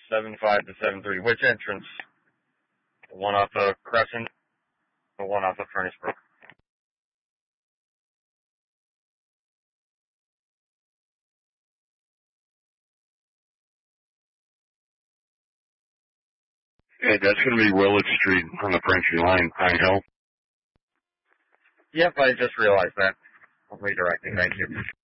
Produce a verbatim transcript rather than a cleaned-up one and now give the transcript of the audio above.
seven five to seven three. Which entrance? The one off of Crescent, the one off of Furnace Brook. Yeah, that's going to be Willard Street on the Frenchy line, Pine Hill. Yep, I just realized that. I'm redirecting. Thank you.